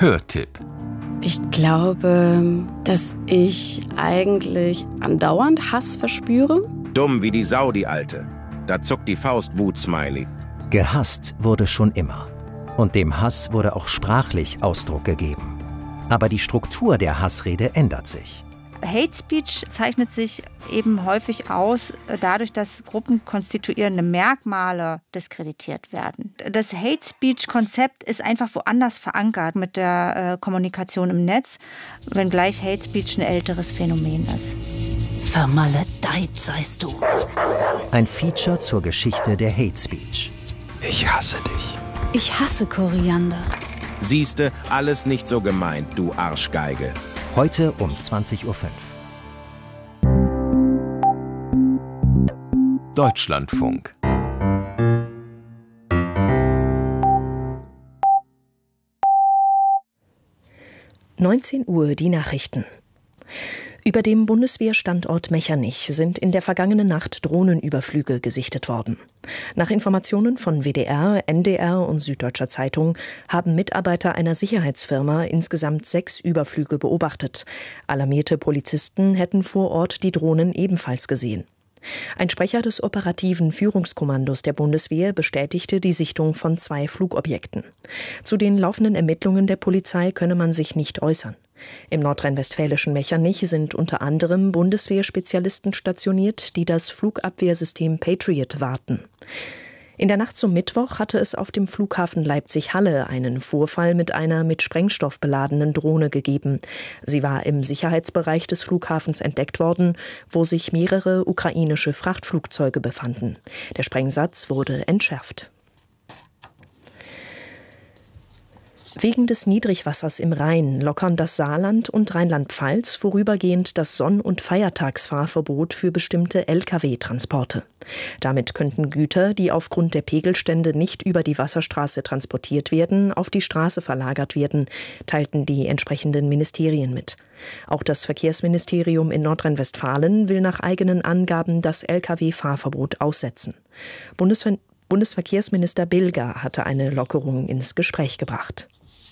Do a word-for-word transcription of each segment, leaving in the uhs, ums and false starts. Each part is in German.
Hörtipp. Ich glaube, dass ich eigentlich andauernd Hass verspüre. Dumm wie die Sau, die Alte. Da zuckt die Faust, Wut-Smiley. Gehasst wurde schon immer. Und dem Hass wurde auch sprachlich Ausdruck gegeben. Aber die Struktur der Hassrede ändert sich. Hate Speech zeichnet sich eben häufig aus dadurch, dass gruppenkonstituierende Merkmale diskreditiert werden. Das Hate Speech-Konzept ist einfach woanders verankert mit der äh, Kommunikation im Netz, wenngleich Hate Speech ein älteres Phänomen ist. Vermaledeit seist du. Ein Feature zur Geschichte der Hate Speech. Ich hasse dich. Ich hasse Koriander. Siehste, alles nicht so gemeint, du Arschgeige. Heute um zwanzig Uhr fünf. Deutschlandfunk. neunzehn Uhr die Nachrichten. Über dem Bundeswehrstandort Mechernich sind in der vergangenen Nacht Drohnenüberflüge gesichtet worden. Nach Informationen von W D R, N D R und Süddeutscher Zeitung haben Mitarbeiter einer Sicherheitsfirma insgesamt sechs Überflüge beobachtet. Alarmierte Polizisten hätten vor Ort die Drohnen ebenfalls gesehen. Ein Sprecher des operativen Führungskommandos der Bundeswehr bestätigte die Sichtung von zwei Flugobjekten. Zu den laufenden Ermittlungen der Polizei könne man sich nicht äußern. Im nordrhein-westfälischen Mechernich sind unter anderem Bundeswehrspezialisten stationiert, die das Flugabwehrsystem Patriot warten. In der Nacht zum Mittwoch hatte es auf dem Flughafen Leipzig-Halle einen Vorfall mit einer mit Sprengstoff beladenen Drohne gegeben. Sie war im Sicherheitsbereich des Flughafens entdeckt worden, wo sich mehrere ukrainische Frachtflugzeuge befanden. Der Sprengsatz wurde entschärft. Wegen des Niedrigwassers im Rhein lockern das Saarland und Rheinland-Pfalz vorübergehend das Sonn- und Feiertagsfahrverbot für bestimmte L K W-Transporte. Damit könnten Güter, die aufgrund der Pegelstände nicht über die Wasserstraße transportiert werden, auf die Straße verlagert werden, teilten die entsprechenden Ministerien mit. Auch das Verkehrsministerium in Nordrhein-Westfalen will nach eigenen Angaben das L K W-Fahrverbot aussetzen. Bundesver- Bundesverkehrsminister Bilger hatte eine Lockerung ins Gespräch gebracht.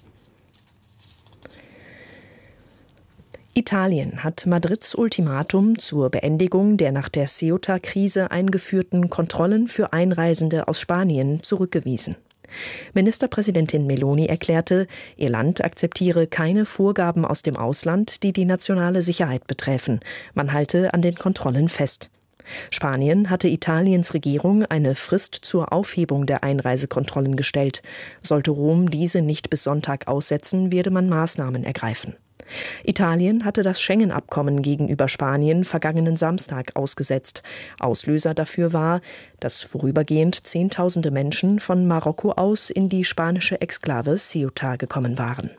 Italien hat Madrids Ultimatum zur Beendigung der nach der Ceuta-Krise eingeführten Kontrollen für Einreisende aus Spanien zurückgewiesen. Ministerpräsidentin Meloni erklärte, ihr Land akzeptiere keine Vorgaben aus dem Ausland, die die nationale Sicherheit betreffen. Man halte an den Kontrollen fest. Spanien hatte Italiens Regierung eine Frist zur Aufhebung der Einreisekontrollen gestellt. Sollte Rom diese nicht bis Sonntag aussetzen, werde man Maßnahmen ergreifen. Italien hatte das Schengen-Abkommen gegenüber Spanien vergangenen Samstag ausgesetzt. Auslöser dafür war, dass vorübergehend Zehntausende Menschen von Marokko aus in die spanische Exklave Ceuta gekommen waren.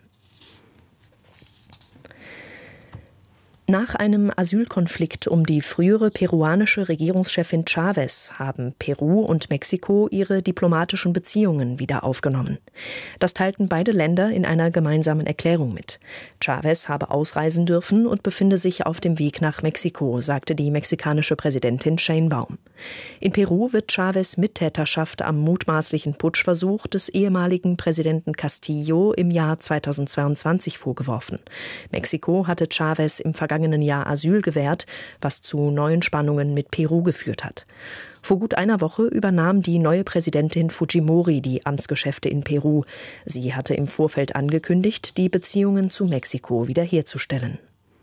Nach einem Asylkonflikt um die frühere peruanische Regierungschefin Chávez haben Peru und Mexiko ihre diplomatischen Beziehungen wieder aufgenommen. Das teilten beide Länder in einer gemeinsamen Erklärung mit. Chávez habe ausreisen dürfen und befinde sich auf dem Weg nach Mexiko, sagte die mexikanische Präsidentin Sheinbaum. In Peru wird Chávez Mittäterschaft am mutmaßlichen Putschversuch des ehemaligen Präsidenten Castillo im Jahr zweitausendzweiundzwanzig vorgeworfen. Mexiko hatte Chávez im vergangenen Jahr Asyl gewährt, was zu neuen Spannungen mit Peru geführt hat. Vor gut einer Woche übernahm die neue Präsidentin Fujimori die Amtsgeschäfte in Peru. Sie hatte im Vorfeld angekündigt, die Beziehungen zu Mexiko wiederherzustellen.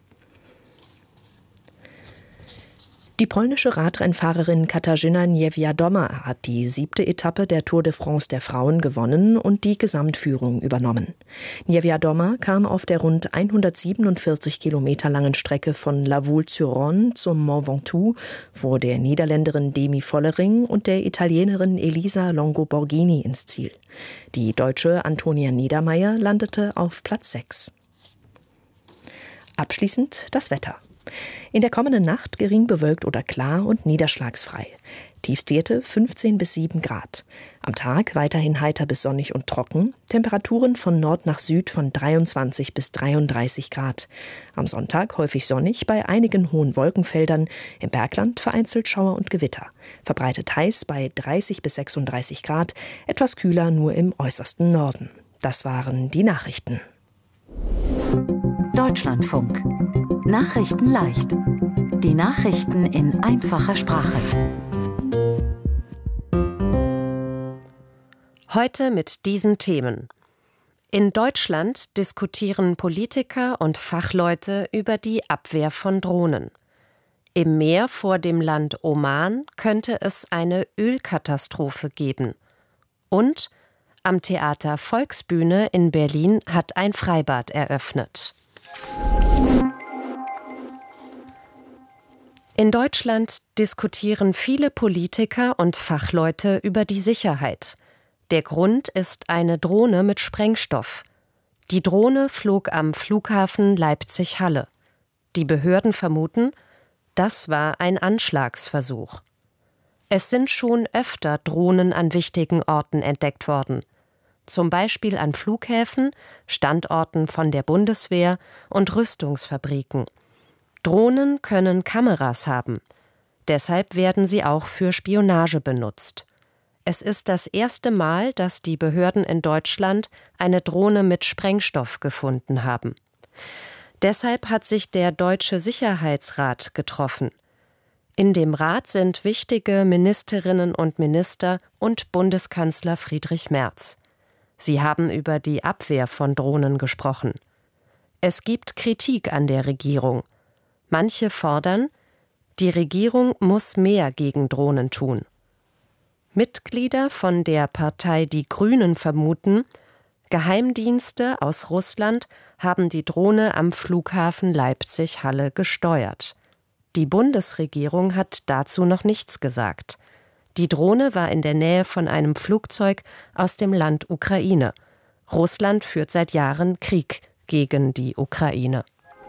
Die polnische Radrennfahrerin Katarzyna Niewiadoma hat die siebte Etappe der Tour de France der Frauen gewonnen und die Gesamtführung übernommen. Niewiadoma kam auf der rund hundertsiebenundvierzig Kilometer langen Strecke von La Voulte-sur-Rhône zum Mont Ventoux vor der Niederländerin Demi Vollering und der Italienerin Elisa Longo-Borghini ins Ziel. Die Deutsche Antonia Niedermeier landete auf Platz sechs. Abschließend das Wetter. In der kommenden Nacht gering bewölkt oder klar und niederschlagsfrei. Tiefstwerte fünfzehn bis sieben Grad. Am Tag weiterhin heiter bis sonnig und trocken. Temperaturen von Nord nach Süd von dreiundzwanzig bis dreiunddreißig Grad. Am Sonntag häufig sonnig bei einigen hohen Wolkenfeldern. Im Bergland vereinzelt Schauer und Gewitter. Verbreitet heiß bei dreißig bis sechsunddreißig Grad. Etwas kühler nur im äußersten Norden. Das waren die Nachrichten. Deutschlandfunk. Nachrichten leicht. Die Nachrichten in einfacher Sprache. Heute mit diesen Themen. In Deutschland diskutieren Politiker und Fachleute über die Abwehr von Drohnen. Im Meer vor dem Land Oman könnte es eine Ölkatastrophe geben. Und am Theater Volksbühne in Berlin hat ein Freibad eröffnet. In Deutschland diskutieren viele Politiker und Fachleute über die Sicherheit. Der Grund ist eine Drohne mit Sprengstoff. Die Drohne flog am Flughafen Leipzig-Halle. Die Behörden vermuten, das war ein Anschlagsversuch. Es sind schon öfter Drohnen an wichtigen Orten entdeckt worden. Zum Beispiel an Flughäfen, Standorten von der Bundeswehr und Rüstungsfabriken. Drohnen können Kameras haben. Deshalb werden sie auch für Spionage benutzt. Es ist das erste Mal, dass die Behörden in Deutschland eine Drohne mit Sprengstoff gefunden haben. Deshalb hat sich der Deutsche Sicherheitsrat getroffen. In dem Rat sind wichtige Ministerinnen und Minister und Bundeskanzler Friedrich Merz. Sie haben über die Abwehr von Drohnen gesprochen. Es gibt Kritik an der Regierung. Manche fordern, die Regierung muss mehr gegen Drohnen tun. Mitglieder von der Partei Die Grünen vermuten, Geheimdienste aus Russland haben die Drohne am Flughafen Leipzig-Halle gesteuert. Die Bundesregierung hat dazu noch nichts gesagt. Die Drohne war in der Nähe von einem Flugzeug aus dem Land Ukraine. Russland führt seit Jahren Krieg gegen die Ukraine.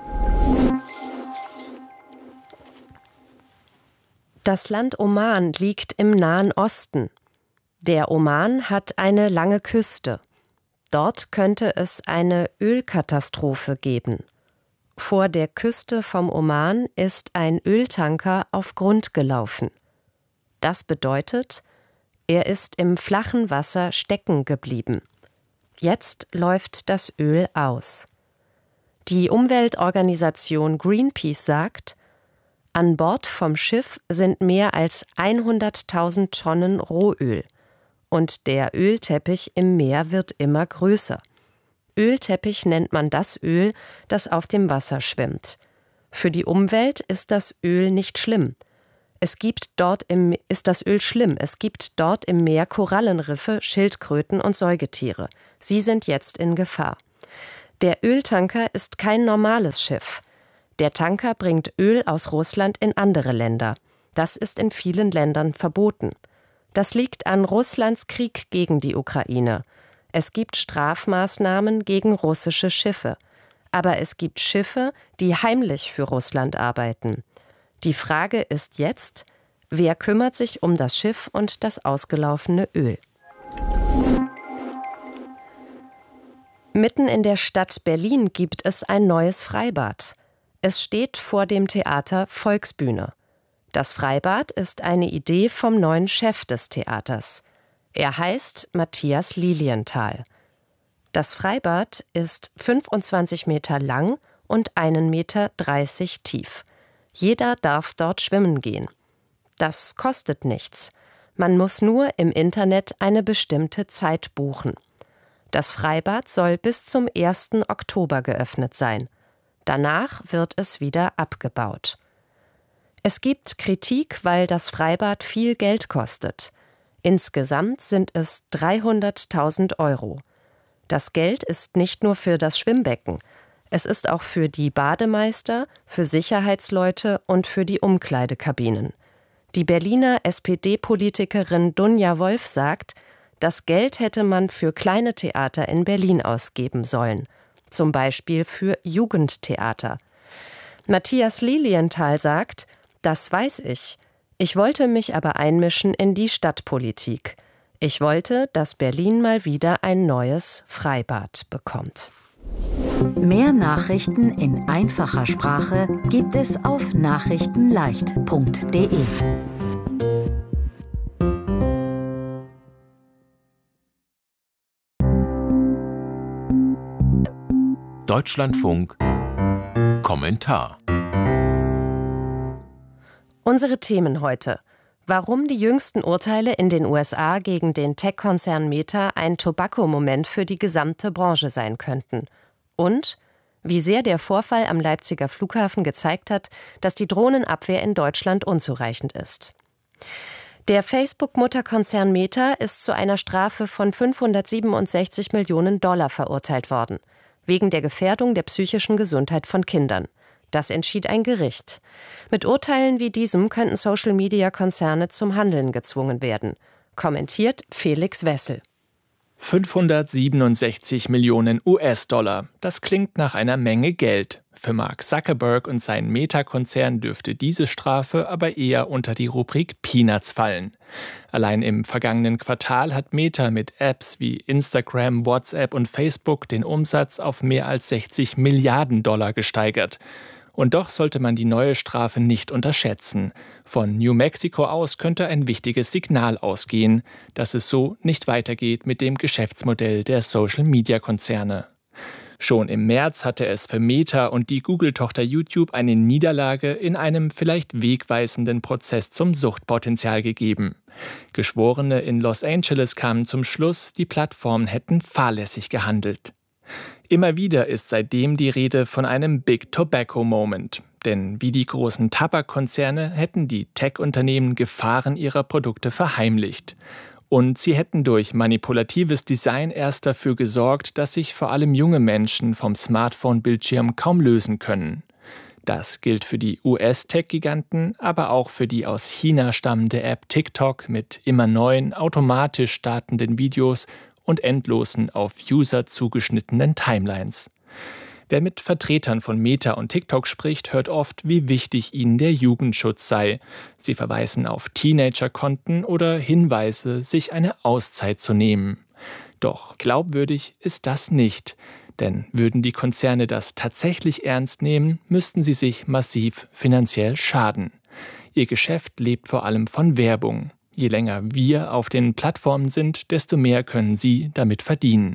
Das Land Oman liegt im Nahen Osten. Der Oman hat eine lange Küste. Dort könnte es eine Ölkatastrophe geben. Vor der Küste vom Oman ist ein Öltanker auf Grund gelaufen. Das bedeutet, er ist im flachen Wasser stecken geblieben. Jetzt läuft das Öl aus. Die Umweltorganisation Greenpeace sagt, an Bord vom Schiff sind mehr als hunderttausend Tonnen Rohöl. Und der Ölteppich im Meer wird immer größer. Ölteppich nennt man das Öl, das auf dem Wasser schwimmt. Für die Umwelt ist das Öl nicht schlimm. Es gibt dort im, ist das Öl schlimm. Es gibt dort im Meer Korallenriffe, Schildkröten und Säugetiere. Sie sind jetzt in Gefahr. Der Öltanker ist kein normales Schiff. Der Tanker bringt Öl aus Russland in andere Länder. Das ist in vielen Ländern verboten. Das liegt an Russlands Krieg gegen die Ukraine. Es gibt Strafmaßnahmen gegen russische Schiffe. Aber es gibt Schiffe, die heimlich für Russland arbeiten. Die Frage ist jetzt, wer kümmert sich um das Schiff und das ausgelaufene Öl? Mitten in der Stadt Berlin gibt es ein neues Freibad. Es steht vor dem Theater Volksbühne. Das Freibad ist eine Idee vom neuen Chef des Theaters. Er heißt Matthias Lilienthal. Das Freibad ist fünfundzwanzig Meter lang und einen Meter dreißig tief. Jeder darf dort schwimmen gehen. Das kostet nichts. Man muss nur im Internet eine bestimmte Zeit buchen. Das Freibad soll bis zum ersten Oktober geöffnet sein. Danach wird es wieder abgebaut. Es gibt Kritik, weil das Freibad viel Geld kostet. Insgesamt sind es dreihunderttausend Euro. Das Geld ist nicht nur für das Schwimmbecken. Es ist auch für die Bademeister, für Sicherheitsleute und für die Umkleidekabinen. Die Berliner S P D-Politikerin Dunja Wolf sagt, das Geld hätte man für kleine Theater in Berlin ausgeben sollen. Zum Beispiel für Jugendtheater. Matthias Lilienthal sagt, das weiß ich. Ich wollte mich aber einmischen in die Stadtpolitik. Ich wollte, dass Berlin mal wieder ein neues Freibad bekommt. Mehr Nachrichten in einfacher Sprache gibt es auf nachrichtenleicht punkt de. Deutschlandfunk Kommentar. Unsere Themen heute. Warum die jüngsten Urteile in den U S A gegen den Tech-Konzern Meta ein Tobacco-Moment für die gesamte Branche sein könnten. Und wie sehr der Vorfall am Leipziger Flughafen gezeigt hat, dass die Drohnenabwehr in Deutschland unzureichend ist. Der Facebook-Mutterkonzern Meta ist zu einer Strafe von fünfhundertsiebenundsechzig Millionen Dollar verurteilt worden, wegen der Gefährdung der psychischen Gesundheit von Kindern. Das entschied ein Gericht. Mit Urteilen wie diesem könnten Social-Media-Konzerne zum Handeln gezwungen werden. Kommentiert Felix Wessel. fünfhundertsiebenundsechzig Millionen U S-Dollar. Das klingt nach einer Menge Geld. Für Mark Zuckerberg und seinen Meta-Konzern dürfte diese Strafe aber eher unter die Rubrik Peanuts fallen. Allein im vergangenen Quartal hat Meta mit Apps wie Instagram, WhatsApp und Facebook den Umsatz auf mehr als sechzig Milliarden Dollar gesteigert. Und doch sollte man die neue Strafe nicht unterschätzen. Von New Mexico aus könnte ein wichtiges Signal ausgehen, dass es so nicht weitergeht mit dem Geschäftsmodell der Social-Media-Konzerne. Schon im März hatte es für Meta und die Google-Tochter YouTube eine Niederlage in einem vielleicht wegweisenden Prozess zum Suchtpotenzial gegeben. Geschworene in Los Angeles kamen zum Schluss, die Plattformen hätten fahrlässig gehandelt. Immer wieder ist seitdem die Rede von einem Big Tobacco Moment. Denn wie die großen Tabakkonzerne hätten die Tech-Unternehmen Gefahren ihrer Produkte verheimlicht. Und sie hätten durch manipulatives Design erst dafür gesorgt, dass sich vor allem junge Menschen vom Smartphone-Bildschirm kaum lösen können. Das gilt für die U S-Tech-Giganten, aber auch für die aus China stammende App TikTok mit immer neuen, automatisch startenden Videos und endlosen, auf User zugeschnittenen Timelines. Wer mit Vertretern von Meta und TikTok spricht, hört oft, wie wichtig ihnen der Jugendschutz sei. Sie verweisen auf Teenager-Konten oder Hinweise, sich eine Auszeit zu nehmen. Doch glaubwürdig ist das nicht. Denn würden die Konzerne das tatsächlich ernst nehmen, müssten sie sich massiv finanziell schaden. Ihr Geschäft lebt vor allem von Werbung. Je länger wir auf den Plattformen sind, desto mehr können sie damit verdienen.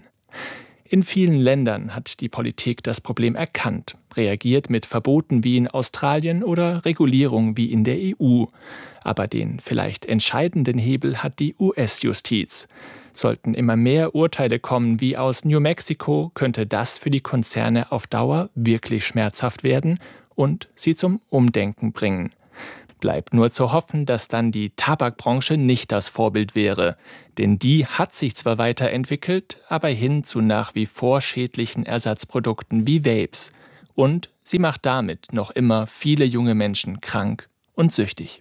In vielen Ländern hat die Politik das Problem erkannt, reagiert mit Verboten wie in Australien oder Regulierung wie in der E U. Aber den vielleicht entscheidenden Hebel hat die U S-Justiz. Sollten immer mehr Urteile kommen wie aus New Mexico, könnte das für die Konzerne auf Dauer wirklich schmerzhaft werden und sie zum Umdenken bringen. Bleibt nur zu hoffen, dass dann die Tabakbranche nicht das Vorbild wäre. Denn die hat sich zwar weiterentwickelt, aber hin zu nach wie vor schädlichen Ersatzprodukten wie Vapes. Und sie macht damit noch immer viele junge Menschen krank und süchtig.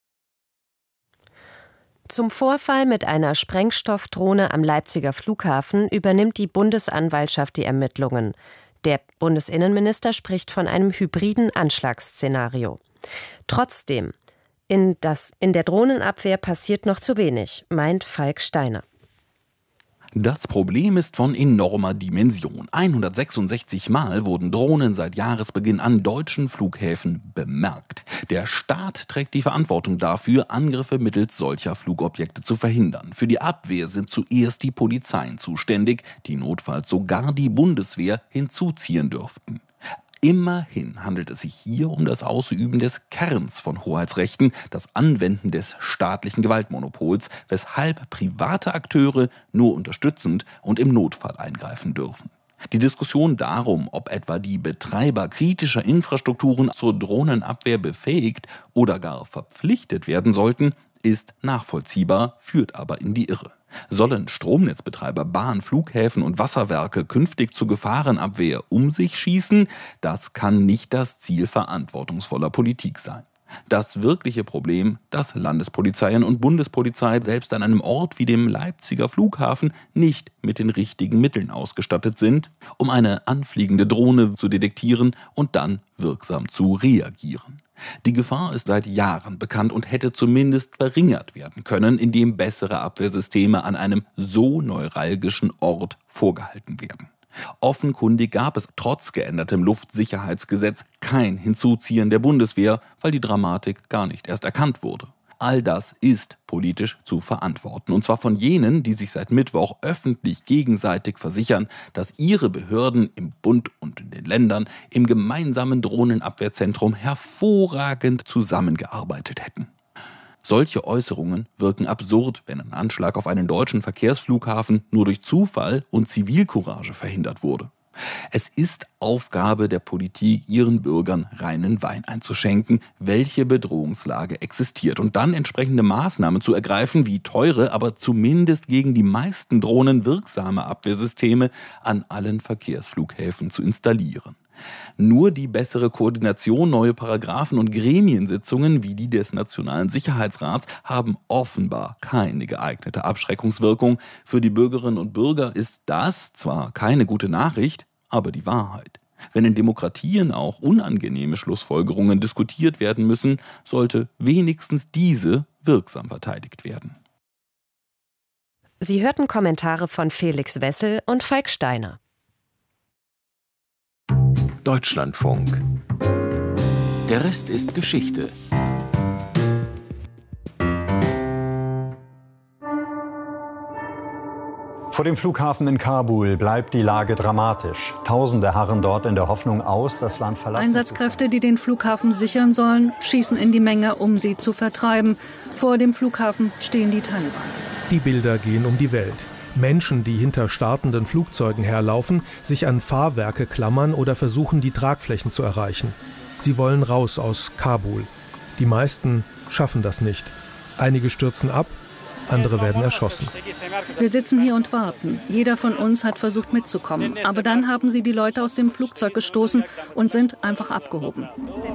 Zum Vorfall mit einer Sprengstoffdrohne am Leipziger Flughafen übernimmt die Bundesanwaltschaft die Ermittlungen. Der Bundesinnenminister spricht von einem hybriden Anschlagsszenario. Trotzdem, in, das, in der Drohnenabwehr passiert noch zu wenig, meint Falk Steiner. Das Problem ist von enormer Dimension. hundertsechsundsechzig Mal wurden Drohnen seit Jahresbeginn an deutschen Flughäfen bemerkt. Der Staat trägt die Verantwortung dafür, Angriffe mittels solcher Flugobjekte zu verhindern. Für die Abwehr sind zuerst die Polizeien zuständig, die notfalls sogar die Bundeswehr hinzuziehen dürften. Immerhin handelt es sich hier um das Ausüben des Kerns von Hoheitsrechten, das Anwenden des staatlichen Gewaltmonopols, weshalb private Akteure nur unterstützend und im Notfall eingreifen dürfen. Die Diskussion darum, ob etwa die Betreiber kritischer Infrastrukturen zur Drohnenabwehr befähigt oder gar verpflichtet werden sollten, ist nachvollziehbar, führt aber in die Irre. Sollen Stromnetzbetreiber, Bahn, Flughäfen und Wasserwerke künftig zur Gefahrenabwehr um sich schießen? Das kann nicht das Ziel verantwortungsvoller Politik sein. Das wirkliche Problem, dass Landespolizeien und Bundespolizei selbst an einem Ort wie dem Leipziger Flughafen nicht mit den richtigen Mitteln ausgestattet sind, um eine anfliegende Drohne zu detektieren und dann wirksam zu reagieren. Die Gefahr ist seit Jahren bekannt und hätte zumindest verringert werden können, indem bessere Abwehrsysteme an einem so neuralgischen Ort vorgehalten werden. Offenkundig gab es trotz geändertem Luftsicherheitsgesetz kein Hinzuziehen der Bundeswehr, weil die Dramatik gar nicht erst erkannt wurde. All das ist politisch zu verantworten. Und zwar von jenen, die sich seit Mittwoch öffentlich gegenseitig versichern, dass ihre Behörden im Bund und in den Ländern im gemeinsamen Drohnenabwehrzentrum hervorragend zusammengearbeitet hätten. Solche Äußerungen wirken absurd, wenn ein Anschlag auf einen deutschen Verkehrsflughafen nur durch Zufall und Zivilcourage verhindert wurde. Es ist Aufgabe der Politik, ihren Bürgern reinen Wein einzuschenken, welche Bedrohungslage existiert und dann entsprechende Maßnahmen zu ergreifen, wie teure, aber zumindest gegen die meisten Drohnen wirksame Abwehrsysteme an allen Verkehrsflughäfen zu installieren. Nur die bessere Koordination, neue Paragraphen und Gremiensitzungen wie die des Nationalen Sicherheitsrats haben offenbar keine geeignete Abschreckungswirkung. Für die Bürgerinnen und Bürger ist das zwar keine gute Nachricht, aber die Wahrheit. Wenn in Demokratien auch unangenehme Schlussfolgerungen diskutiert werden müssen, sollte wenigstens diese wirksam verteidigt werden. Sie hörten Kommentare von Felix Wessel und Falk Steiner. Deutschlandfunk. Der Rest ist Geschichte. Vor dem Flughafen in Kabul bleibt die Lage dramatisch. Tausende harren dort in der Hoffnung aus, das Land verlassen Einsatzkräfte, die den Flughafen sichern sollen, schießen in die Menge, um sie zu vertreiben. Vor dem Flughafen stehen die Taliban. Die Bilder gehen um die Welt. Menschen, die hinter startenden Flugzeugen herlaufen, sich an Fahrwerke klammern oder versuchen, die Tragflächen zu erreichen. Sie wollen raus aus Kabul. Die meisten schaffen das nicht. Einige stürzen ab, andere werden erschossen. Wir sitzen hier und warten. Jeder von uns hat versucht mitzukommen. Aber dann haben sie die Leute aus dem Flugzeug gestoßen und sind einfach abgehoben.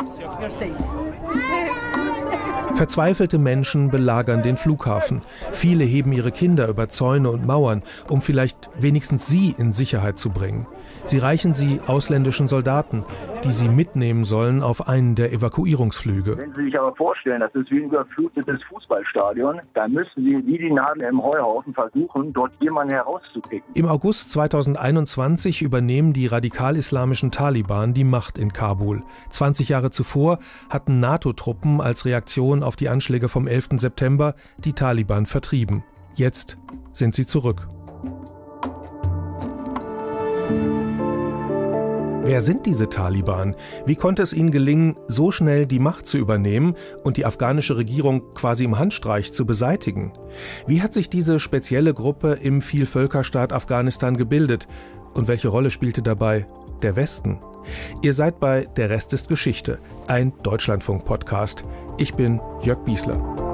Verzweifelte Menschen belagern den Flughafen. Viele heben ihre Kinder über Zäune und Mauern, um vielleicht wenigstens sie in Sicherheit zu bringen. Sie reichen sie ausländischen Soldaten, die sie mitnehmen sollen auf einen der Evakuierungsflüge. Wenn Sie sich aber vorstellen, das ist wie ein überflutetes Fußballstadion, dann müssen Sie wie die Nadel im Heuhaufen versuchen, dort jemanden herauszupicken. Im August zweitausendeinundzwanzig übernehmen die radikal-islamischen Taliban die Macht in Kabul. zwanzig Jahre zuvor hatten NATO-Truppen als Reaktion auf die Anschläge vom elften September die Taliban vertrieben. Jetzt sind sie zurück. Wer sind diese Taliban? Wie konnte es ihnen gelingen, so schnell die Macht zu übernehmen und die afghanische Regierung quasi im Handstreich zu beseitigen? Wie hat sich diese spezielle Gruppe im Vielvölkerstaat Afghanistan gebildet? Und welche Rolle spielte dabei der Westen? Ihr seid bei Der Rest ist Geschichte, ein Deutschlandfunk-Podcast. Ich bin Jörg Biesler.